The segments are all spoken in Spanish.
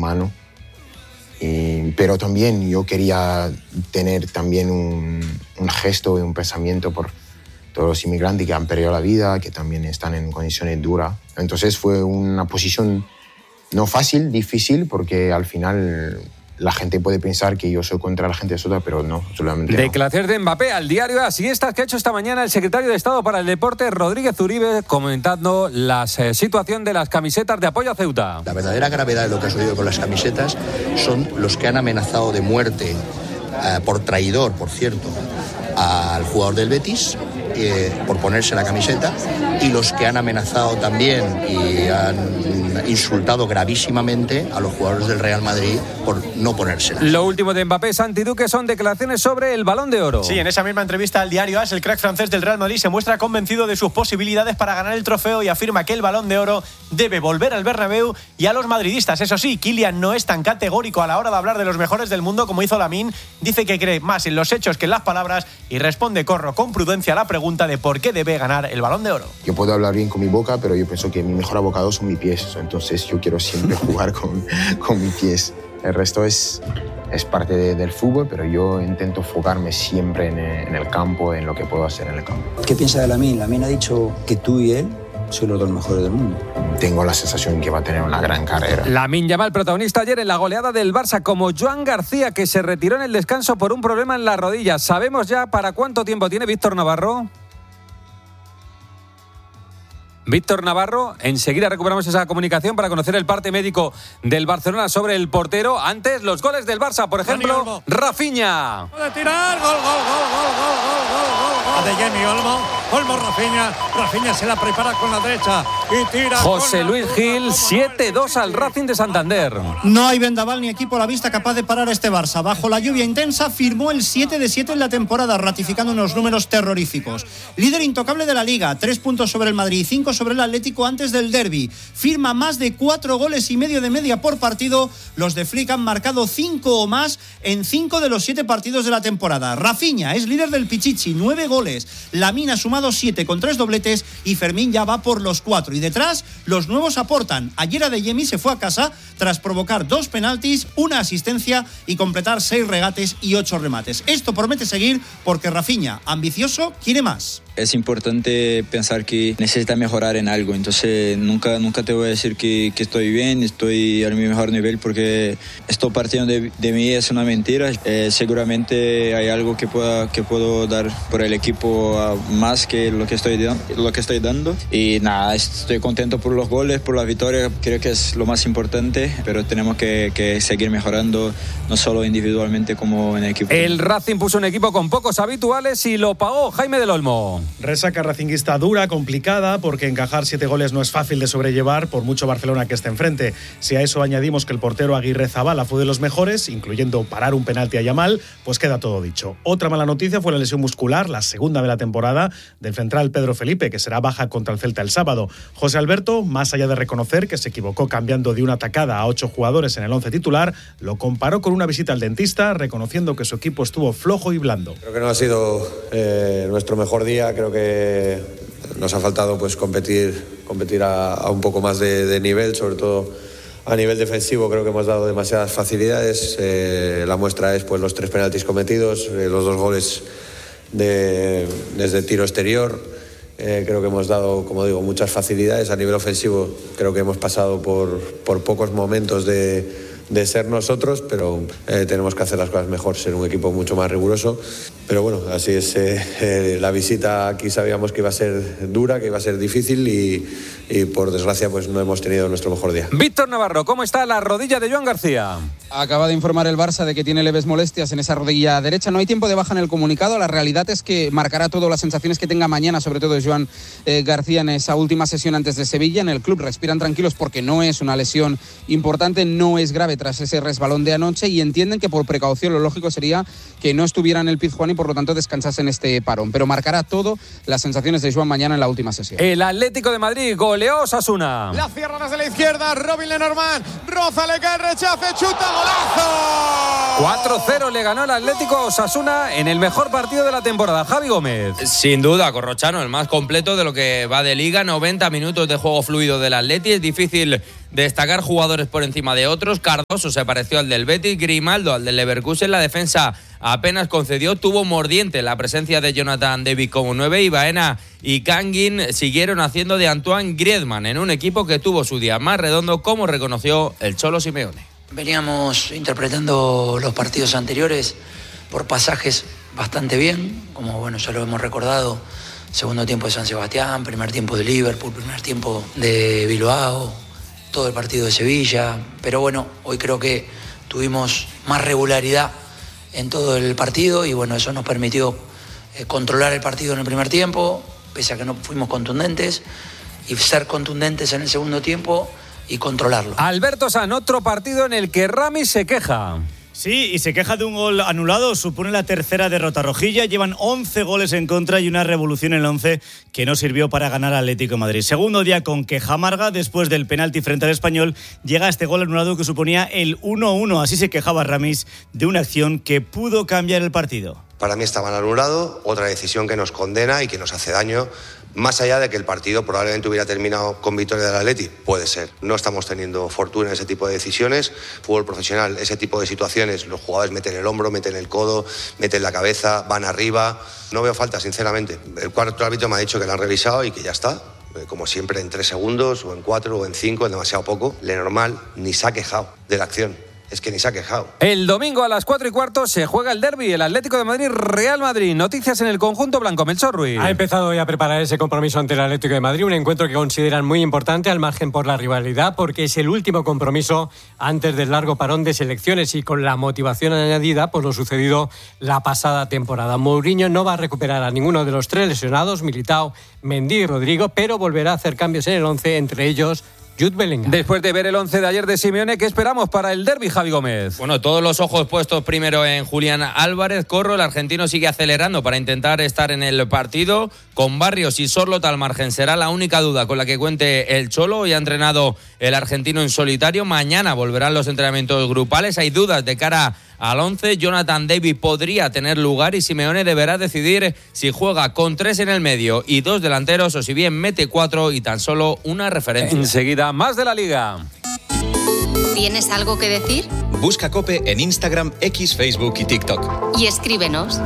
humano. Pero también yo quería tener también un gesto y un pensamiento por todos los inmigrantes que han perdido la vida, que también están en condiciones duras. Entonces fue una posición no fácil, difícil, porque al final la gente puede pensar que yo soy contra la gente de Sota, pero no, solamente no. Declaraciones de Mbappé al diario AS y estas que ha hecho esta mañana el secretario de Estado para el Deporte, Rodríguez Uribe, comentando la situación de las camisetas de apoyo a Ceuta. La verdadera gravedad de lo que ha sucedido con las camisetas son los que han amenazado de muerte, por traidor, por cierto, al jugador del Betis, por ponerse la camiseta, y los que han amenazado también y han insultado gravísimamente a los jugadores del Real Madrid por no ponérsela. Lo último de Mbappé, Santi Duque, son declaraciones sobre el Balón de Oro. Sí, en esa misma entrevista al diario AS, el crack francés del Real Madrid se muestra convencido de sus posibilidades para ganar el trofeo y afirma que el Balón de Oro debe volver al Bernabéu y a los madridistas. Eso sí, Kylian no es tan categórico a la hora de hablar de los mejores del mundo como hizo Lamine. Dice que cree más en los hechos que en las palabras y responde con prudencia a la pregunta de por qué debe ganar el Balón de Oro. Yo puedo hablar bien con mi boca, pero yo pienso que mi mejor abocado son mis pies. Entonces yo quiero siempre jugar con mis pies. El resto es parte del fútbol, pero yo intento enfocarme siempre en el campo, en lo que puedo hacer en el campo. ¿Qué piensa de Lamine? Lamine ha dicho que tú y él sois los dos mejores del mundo. Tengo la sensación que va a tener una gran carrera. Lamine Yamal, protagonista ayer en la goleada del Barça, como Joan García, que se retiró en el descanso por un problema en la rodilla. ¿Sabemos ya para cuánto tiempo tiene Víctor Navarro? Víctor Navarro, enseguida recuperamos esa comunicación para conocer el parte médico del Barcelona sobre el portero. Antes, los goles del Barça, por ejemplo, Rafinha. Puede tirar, gol. De Jenny Olmo, Rafinha se la prepara con la derecha y tira. José Luis Gil, 7-2 al Racing de Santander. No hay vendaval ni equipo a la vista capaz de parar a este Barça. Bajo la lluvia intensa firmó el 7-7 en la temporada, ratificando unos números terroríficos. Líder intocable de la Liga, 3 puntos sobre el Madrid y 5 sobre el Atlético antes del derbi. Firma más de 4 goles y medio de media por partido. Los de Flick han marcado 5 o más en 5 de los 7 partidos de la temporada. Rafinha es líder del Pichichi, 9 goles. Lamine ha sumado 7 con 3 dobletes y Fermín ya va por los 4. Y detrás, los nuevos aportan. Ayer Adeyemi se fue a casa tras provocar 2 penaltis, 1 asistencia y completar 6 regates y 8 remates. Esto promete seguir porque Rafinha, ambicioso, quiere más. Es importante pensar que necesita mejorar en algo, entonces nunca te voy a decir que estoy bien, estoy a mi mejor nivel, porque esto partiendo de mí es una mentira. Seguramente hay algo que puedo dar por el equipo más que lo que estoy dando. Y nada, estoy contento por los goles, por la victoria, creo que es lo más importante, pero tenemos que seguir mejorando, no solo individualmente como en equipo. El Racing puso un equipo con pocos habituales y lo pagó Jaime del Olmo. Resaca racinguista dura, complicada, porque encajar 7 goles no es fácil de sobrellevar, por mucho Barcelona que esté enfrente. Si a eso añadimos que el portero Aguirre Zabala fue de los mejores, incluyendo parar un penalti a Yamal, pues queda todo dicho. Otra mala noticia fue la lesión muscular, la segunda de la temporada, del central Pedro Felipe, que será baja contra el Celta el sábado. José Alberto, más allá de reconocer que se equivocó cambiando de una atacada a 8 jugadores en el 11 titular, lo comparó con una visita al dentista, reconociendo que su equipo estuvo flojo y blando. Creo que no ha sido nuestro mejor día. Creo que nos ha faltado pues competir a un poco más de nivel, sobre todo a nivel defensivo. Creo que hemos dado demasiadas facilidades. La muestra es pues los 3 penaltis cometidos, los 2 goles desde tiro exterior. Creo que hemos dado, como digo, muchas facilidades. A nivel ofensivo creo que hemos pasado por pocos momentos de ser nosotros, pero tenemos que hacer las cosas mejor, ser un equipo mucho más riguroso. Pero bueno, así es. La visita aquí sabíamos que iba a ser dura, que iba a ser difícil y por desgracia pues no hemos tenido nuestro mejor día. Víctor Navarro, ¿cómo está la rodilla de Joan García? Acaba de informar el Barça de que tiene leves molestias en esa rodilla derecha. No hay tiempo de baja en el comunicado. La realidad es que marcará todo las sensaciones que tenga mañana, sobre todo Joan García en esa última sesión antes de Sevilla. En el club respiran tranquilos porque no es una lesión importante, no es grave tras ese resbalón de anoche y entienden que por precaución lo lógico sería que no estuviera en el Pizjuán y por lo tanto descansase en este parón. Pero marcará todo las sensaciones de Joan mañana en la última sesión. El Atlético de Madrid goleó Osasuna. La cierra desde la izquierda, Robin Lenormand, roza, le cae el rechace, chuta. ¡Golazo! 4-0 le ganó el Atlético a Osasuna en el mejor partido de la temporada. Javi Gómez. Sin duda, Corrochano, el más completo de lo que va de Liga. 90 minutos de juego fluido del Atleti. Es difícil destacar jugadores por encima de otros. Cardoso se pareció al del Betis, Grimaldo al del Leverkusen. La defensa apenas concedió, tuvo mordiente la presencia de Jonathan David como 9 y Baena y Kangin siguieron haciendo de Antoine Griezmann en un equipo que tuvo su día más redondo, como reconoció el Cholo Simeone. Veníamos interpretando los partidos anteriores por pasajes bastante bien, como bueno, ya lo hemos recordado, segundo tiempo de San Sebastián, primer tiempo de Liverpool, primer tiempo de Bilbao, todo el partido de Sevilla, pero bueno, hoy creo que tuvimos más regularidad en todo el partido y bueno, eso nos permitió controlar el partido en el primer tiempo, pese a que no fuimos contundentes, y ser contundentes en el segundo tiempo y controlarlo. Alberto San, otro partido en el que Ramis se queja. Sí, y se queja de un gol anulado, supone la tercera derrota rojilla, llevan 11 goles en contra y una revolución en el 11 que no sirvió para ganar al Atlético de Madrid. Segundo día con queja amarga, después del penalti frente al Español, llega este gol anulado que suponía el 1-1, así se quejaba Ramis de una acción que pudo cambiar el partido. Para mí está mal anulado, otra decisión que nos condena y que nos hace daño. Más allá de que el partido probablemente hubiera terminado con victoria del Atleti, puede ser. No estamos teniendo fortuna en ese tipo de decisiones. Fútbol profesional, ese tipo de situaciones, los jugadores meten el hombro, meten el codo, meten la cabeza, van arriba. No veo falta, sinceramente. El cuarto árbitro me ha dicho que lo han revisado y que ya está. Como siempre, en 3 segundos, o en 4, o en 5, es demasiado poco. Le normal, ni se ha quejado de la acción. Es que ni se ha quejado. El domingo a las 4:15 se juega el derbi, el Atlético de Madrid-Real Madrid. Noticias en el conjunto blanco. Melchor Ruiz. Ha empezado ya a preparar ese compromiso ante el Atlético de Madrid, un encuentro que consideran muy importante al margen por la rivalidad, porque es el último compromiso antes del largo parón de selecciones y con la motivación añadida por lo sucedido la pasada temporada. Mourinho no va a recuperar a ninguno de los 3 lesionados, Militao, Mendy y Rodrigo, pero volverá a hacer cambios en el 11, entre ellos Jude Bellingham. Después de ver el 11 de ayer de Simeone, ¿qué esperamos para el derbi, Javi Gómez? Bueno, todos los ojos puestos primero en Julián Álvarez. Corro, el argentino sigue acelerando para intentar estar en el partido. Con Barrios y Sorloth al margen será la única duda con la que cuente el Cholo. Hoy ha entrenado el argentino en solitario. Mañana volverán los entrenamientos grupales. Hay dudas de cara al 11. Jonathan David podría tener lugar y Simeone deberá decidir si juega con 3 en el medio y 2 delanteros o si bien mete 4 y tan solo una referencia. Enseguida, más de la Liga. ¿Tienes algo que decir? Busca COPE en Instagram, X, Facebook y TikTok. Y escríbenos.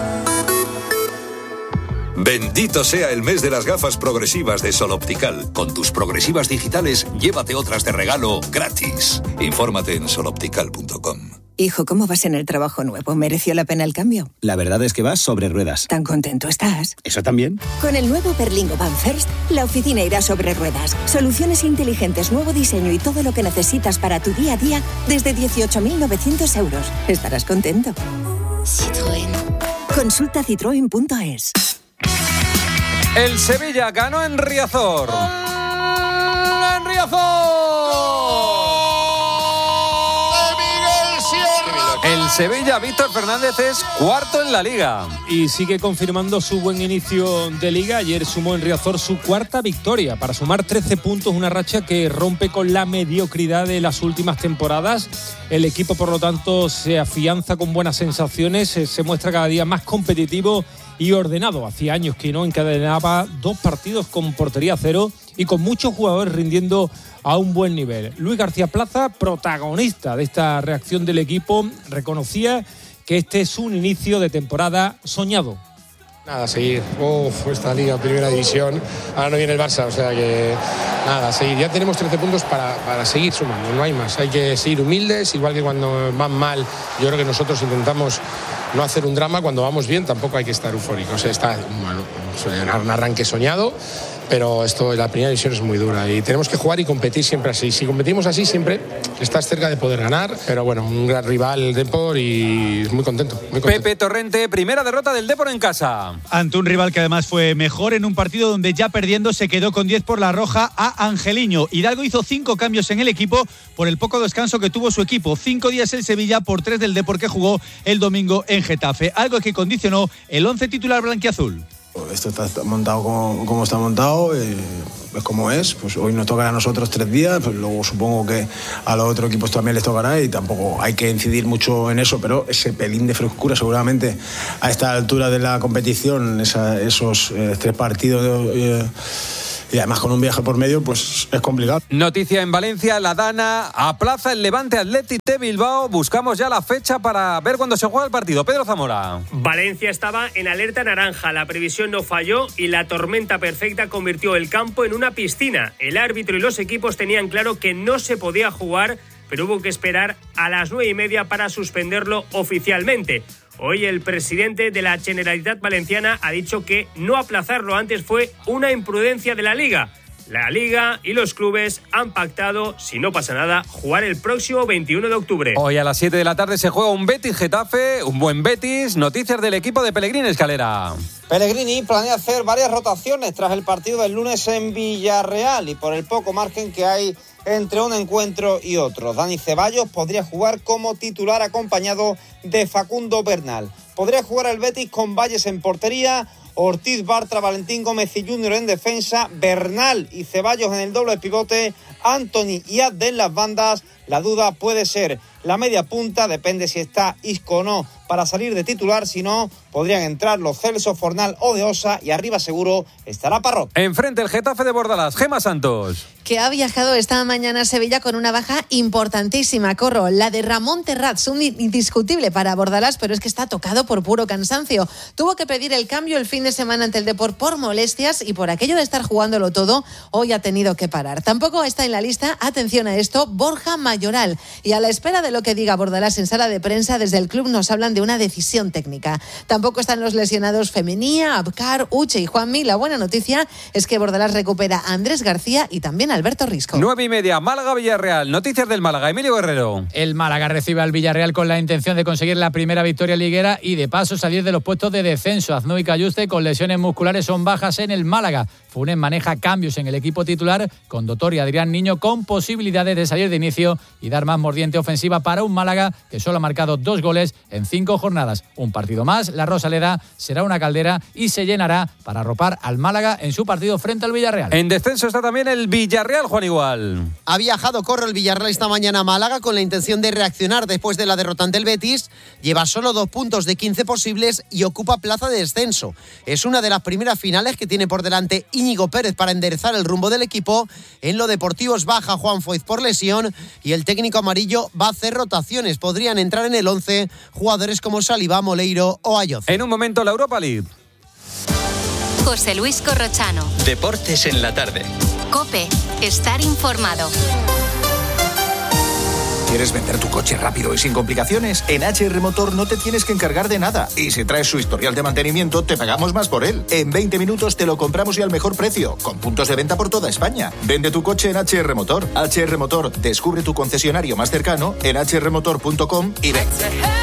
Bendito sea el mes de las gafas progresivas de Sol Optical. Con tus progresivas digitales, llévate otras de regalo gratis. Infórmate en soloptical.com. Hijo, ¿cómo vas en el trabajo nuevo? ¿Mereció la pena el cambio? La verdad es que vas sobre ruedas. ¿Tan contento estás? ¿Eso también? Con el nuevo Berlingo Van First, la oficina irá sobre ruedas. Soluciones inteligentes, nuevo diseño y todo lo que necesitas para tu día a día desde 18.900 euros. Estarás contento. Citroën. Consulta citroen.es. El Sevilla ganó en Riazor. ¡En Riazor! El Sevilla, Víctor Fernández, es cuarto en la Liga. Y sigue confirmando su buen inicio de Liga. Ayer sumó en Riazor su cuarta victoria para sumar 13 puntos, una racha que rompe con la mediocridad de las últimas temporadas. El equipo, por lo tanto, se afianza con buenas sensaciones, se muestra cada día más competitivo y ordenado. Hacía años que no encadenaba 2 partidos con portería cero y con muchos jugadores rindiendo a un buen nivel. Luis García Plaza, protagonista de esta reacción del equipo, reconocía que este es un inicio de temporada soñado. Nada, seguir. Esta Liga, Primera División. Ahora no viene el Barça, o sea que nada, seguir. Ya tenemos 13 puntos para seguir sumando, no hay más. Hay que seguir humildes, igual que cuando van mal. Yo creo que nosotros intentamos no hacer un drama. Cuando vamos bien tampoco hay que estar eufóricos. Está un arranque soñado, pero esto, la Primera División es muy dura y tenemos que jugar y competir siempre así. Si competimos así siempre estás cerca de poder ganar, pero bueno, un gran rival el Depor y muy contento. Pepe Torrente, primera derrota del Depor en casa. Ante un rival que además fue mejor en un partido donde ya perdiendo se quedó con 10 por la roja a Angeliño. Hidalgo hizo 5 cambios en el equipo por el poco descanso que tuvo su equipo. 5 días el Sevilla por 3 del Depor que jugó el domingo en Getafe, algo que condicionó el 11 titular blanquiazul. Esto está montado como está montado, como es, pues hoy nos tocará a nosotros 3 días, pues luego supongo que a los otros equipos también les tocará y tampoco hay que incidir mucho en eso, pero ese pelín de frescura seguramente a esta altura de la competición, esos 3 partidos y además con un viaje por medio, pues es complicado. Noticia en Valencia, la Dana aplaza el Levante Athletic de Bilbao. Buscamos ya la fecha para ver cuándo se juega el partido. Pedro Zamora. Valencia estaba en alerta naranja, la previsión no falló y la tormenta perfecta convirtió el campo en una piscina. El árbitro y los equipos tenían claro que no se podía jugar, pero hubo que esperar a las 9:30 para suspenderlo oficialmente. Hoy el presidente de la Generalitat Valenciana ha dicho que no aplazarlo antes fue una imprudencia de la Liga. La Liga y los clubes han pactado, si no pasa nada, jugar el próximo 21 de octubre. Hoy a las 7 de la tarde se juega un Betis-Getafe, un buen Betis. Noticias del equipo de Pellegrini, Escalera. Pellegrini planea hacer varias rotaciones tras el partido del lunes en Villarreal y por el poco margen que hay entre un encuentro y otro. Dani Ceballos podría jugar como titular acompañado de Facundo Bernal. Podría jugar el Betis con Valles en portería, Ortiz, Bartra, Valentín Gómez y Junior en defensa, Bernal y Ceballos en el doble pivote, Anthony y Abde en las bandas. La duda puede ser la media punta, depende si está Isco o no para salir de titular, si no, podrían entrar los Celso, Fornal o de Osa y arriba seguro estará Parrot. Enfrente el Getafe de Bordalás, Gemma Santos. Que ha viajado esta mañana a Sevilla con una baja importantísima, Corro, la de Ramón Terrats, un indiscutible para Bordalás, pero es que está tocado por puro cansancio. Tuvo que pedir el cambio el fin de semana ante el Depor por molestias y por aquello de estar jugándolo todo, hoy ha tenido que parar. Tampoco está en la lista, atención a esto, Borja Mayoral. Y a la espera de lo que diga Bordalás en sala de prensa, desde el club nos hablan de una decisión técnica. Tampoco están los lesionados Femenía, Abkar, Uche y Juanmi. La buena noticia es que Bordalás recupera a Andrés García y también a Alberto Risco. 9:30, Málaga-Villarreal. Noticias del Málaga, Emilio Guerrero. El Málaga recibe al Villarreal con la intención de conseguir la primera victoria liguera y de paso salir de los puestos de descenso. Aznou y Cayuste con lesiones musculares son bajas en el Málaga. Funes maneja cambios en el equipo titular con Dotor y Adrián Niño con posibilidades de salir de inicio y dar más mordiente ofensiva para un Málaga que solo ha marcado 2 goles en 5 jornadas. Un partido más, la Rosaleda será una caldera y se llenará para arropar al Málaga en su partido frente al Villarreal. En descenso está también el Villarreal, Juan Igual. Ha viajado Corro el Villarreal esta mañana a Málaga con la intención de reaccionar después de la derrota ante el Betis. Lleva solo 2 puntos de 15 posibles y ocupa plaza de descenso. Es una de las primeras finales que tiene por delante Íñigo Pérez para enderezar el rumbo del equipo. En lo deportivo es baja Juan Foyz por lesión y el técnico amarillo va a hacer rotaciones. Podrían entrar en el 11 jugadores como Saliba, Moleiro o Ayoz. En un momento la Europa League. José Luis Corrochano. Deportes en la tarde. COPE. Estar informado. ¿Quieres vender tu coche rápido y sin complicaciones? En HR Motor no te tienes que encargar de nada. Y si traes su historial de mantenimiento, te pagamos más por él. En 20 minutos te lo compramos y al mejor precio, con puntos de venta por toda España. Vende tu coche en HR Motor. HR Motor, descubre tu concesionario más cercano en hrmotor.com y ven.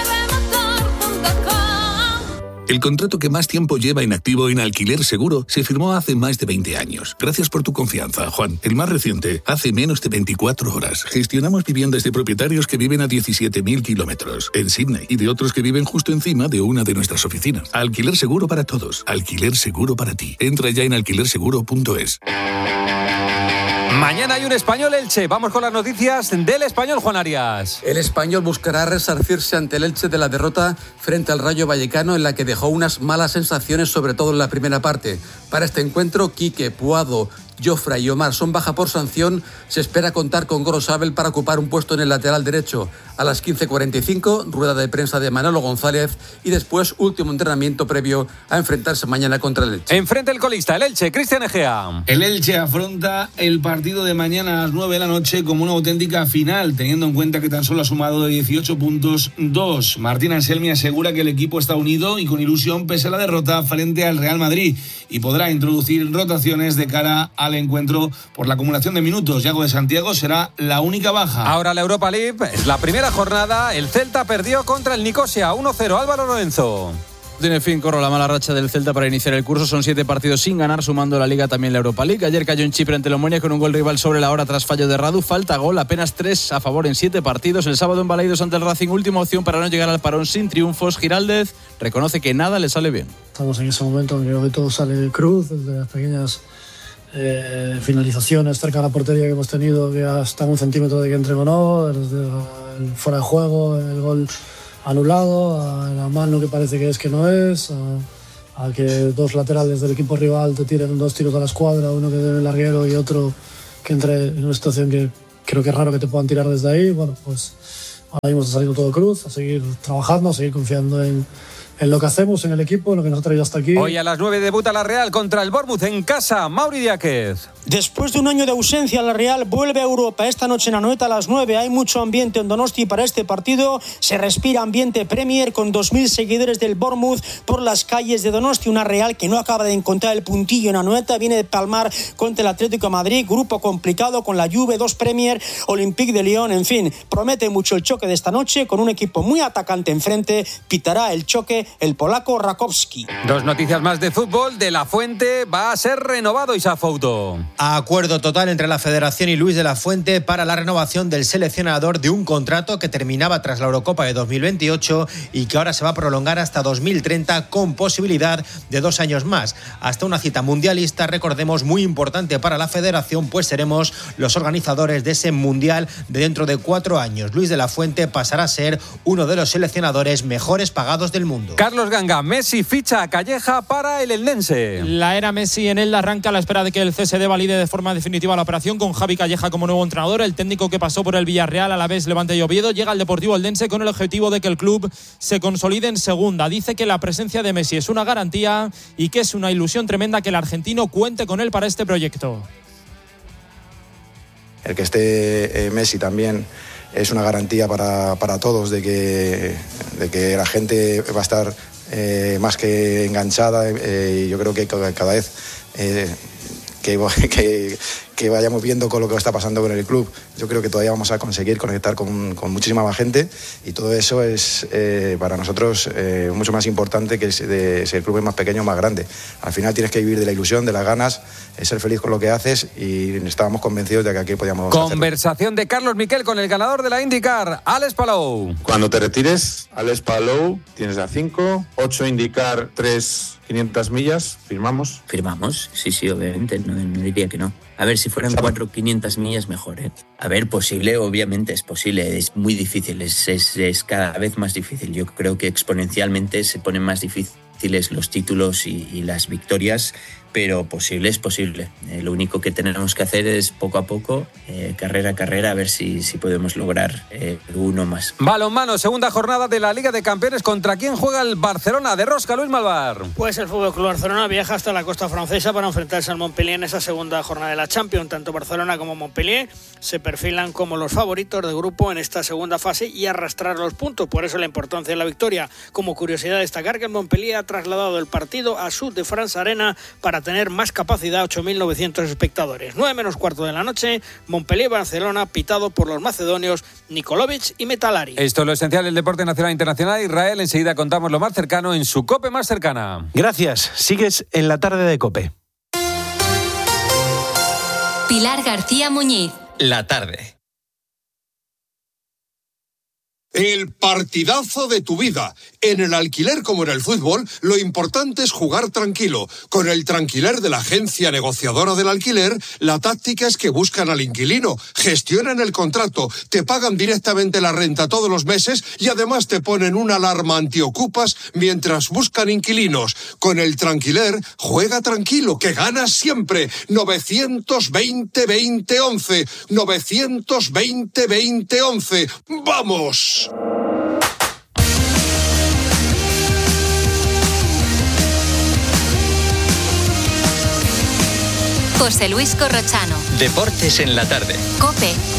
El contrato que más tiempo lleva inactivo en Alquiler Seguro se firmó hace más de 20 años. Gracias por tu confianza, Juan. El más reciente, hace menos de 24 horas. Gestionamos viviendas de propietarios que viven a 17.000 kilómetros en Sydney y de otros que viven justo encima de una de nuestras oficinas. Alquiler Seguro para todos. Alquiler Seguro para ti. Entra ya en alquilerseguro.es. Mañana hay un Español Elche. Vamos con las noticias del Español, Juan Arias. El Español buscará resarcirse ante el Elche de la derrota frente al Rayo Vallecano, en la que dejó unas malas sensaciones, sobre todo en la primera parte. Para este encuentro, Quique, Puado, Jofra y Omar son baja por sanción. Se espera contar con Gorosabel para ocupar un puesto en el lateral derecho. A las 15:45, rueda de prensa de Manolo González y después último entrenamiento previo a enfrentarse mañana contra el Elche. Enfrente el colista, el Elche, Cristian Egea. El Elche afronta el partido de mañana a las 9 de la noche como una auténtica final, teniendo en cuenta que tan solo ha sumado de 18 puntos 2. Martín Anselmi asegura que el equipo está unido y con ilusión pese a la derrota frente al Real Madrid y podrá introducir rotaciones de cara al encuentro por la acumulación de minutos. Yago de Santiago será la única baja. Ahora la Europa League, es la primera jornada. El Celta perdió contra el Nicosia 1-0. Álvaro Lorenzo. Tiene fin, Corro, la mala racha del Celta para iniciar el curso. Son 7 partidos sin ganar, sumando la Liga también la Europa League. Ayer cayó en Chipre ante el Omonia con un gol rival sobre la hora tras fallo de Radu. Falta gol, apenas 3 a favor en 7 partidos. El sábado en Balaidos ante el Racing, última opción para no llegar al parón sin triunfos. Giraldez reconoce que nada le sale bien. Estamos en ese momento en que hoy todo sale de cruz, de las pequeñas finalizaciones cerca de la portería que hemos tenido, que hasta un centímetro de que entren o no, desde el fuera de juego, el gol anulado, a la mano que parece que no es, a que dos laterales del equipo rival te tiren 2 tiros a la escuadra, uno que dé el larguero y otro que entre en una situación que creo que es raro que te puedan tirar desde ahí. Bueno, pues ahora mismo está saliendo todo cruz, a seguir trabajando, a seguir confiando en lo que hacemos, en el equipo, en lo que nos ha traído hasta aquí. Hoy a las 9 debuta la Real contra el Bournemouth en casa. Mauri Diáquez. Después de un año de ausencia, la Real vuelve a Europa esta noche en Anoeta a las 9. Hay mucho ambiente en Donosti para este partido. Se respira ambiente Premier con 2.000 seguidores del Bournemouth por las calles de Donosti. Una Real que no acaba de encontrar el puntillo en Anoeta. Viene de palmar contra el Atlético de Madrid. Grupo complicado con la Juve, 2 Premier, Olympique de Lyon. En fin, promete mucho el choque de esta noche con un equipo muy atacante enfrente. Pitará el choque el polaco Rakowski. 2 noticias más de fútbol. De la Fuente va a ser renovado Isafouto. Acuerdo total entre la Federación y Luis de la Fuente para la renovación del seleccionador de un contrato que terminaba tras la Eurocopa de 2028 y que ahora se va a prolongar hasta 2030 con posibilidad de 2 años más. Hasta una cita mundialista, recordemos, muy importante para la Federación, pues seremos los organizadores de ese mundial de dentro de 4 años. Luis de la Fuente pasará a ser uno de los seleccionadores mejores pagados del mundo. Carlos Ganga, Messi ficha a Calleja para el Eldense. La era Messi en él arranca a la espera de que el CSD valide de forma definitiva la operación con Javi Calleja como nuevo entrenador. El técnico que pasó por el Villarreal, Alavés, Levante y Oviedo, llega al Deportivo Eldense con el objetivo de que el club se consolide en segunda. Dice que la presencia de Messi es una garantía y que es una ilusión tremenda que el argentino cuente con él para este proyecto. El que esté Messi también es una garantía para todos de que la gente va a estar más que enganchada, y yo creo que cada vez que vayamos viendo con lo que está pasando con el club, yo creo que todavía vamos a conseguir conectar con muchísima más gente, y todo eso es para nosotros mucho más importante que si el club es más pequeño o más grande. Al final tienes que vivir de la ilusión, de las ganas, ser feliz con lo que haces, y estábamos convencidos de que aquí podíamos Conversación de Carlos Miquel con el ganador de la IndyCar, Alex Palou. Cuando te retires, Alex Palou, tienes a 5, 8 IndyCar, 3 500 millas, ¿firmamos? Firmamos, sí, obviamente, no diría que no. A ver, si fueran 4 500 millas, mejor, ¿eh? A ver, posible, obviamente es posible, es muy difícil, es cada vez más difícil. Yo creo que exponencialmente se ponen más difíciles los títulos y las victorias, pero posible es posible. Lo único que tenemos que hacer es poco a poco, carrera a carrera, a ver si podemos lograr uno más. Balonmano, segunda jornada de la Liga de Campeones. ¿Contra quién juega el Barcelona? De rosca, Luis Malvar. Pues el FC Barcelona viaja hasta la costa francesa para enfrentarse al Montpellier en esa segunda jornada de la Champions. Tanto Barcelona como Montpellier se perfilan como los favoritos de grupo en esta segunda fase y arrastrar los puntos. Por eso la importancia de la victoria. Como curiosidad, destacar que el Montpellier ha trasladado el partido a Sud de France Arena para tener más capacidad, 8.900 espectadores. 9:15 de la noche, Montpellier-Barcelona, pitado por los macedonios Nikolovic y Metalari. Esto es lo esencial del deporte nacional e internacional. Israel, enseguida contamos lo más cercano en su COPE más cercana. Gracias, sigues en la tarde de COPE. Pilar García Muñiz. La tarde. El partidazo de tu vida. En el alquiler como en el fútbol, lo importante es jugar tranquilo. Con el Tranquiler de la agencia negociadora del alquiler, la táctica es que buscan al inquilino, gestionan el contrato, te pagan directamente la renta todos los meses y además te ponen una alarma antiocupas mientras buscan inquilinos. Con el Tranquiler, juega tranquilo, que ganas siempre. 920-2011. 920-2011. ¡Vamos! José Luis Corrochano. Deportes en la tarde. COPE.